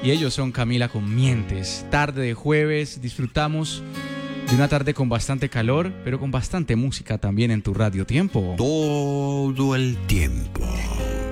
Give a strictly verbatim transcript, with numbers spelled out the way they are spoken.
Y ellos son Camila con Mientes. Tarde de jueves, disfrutamos de una tarde con bastante calor, pero con bastante música también en tu Radio Tiempo. Todo el tiempo.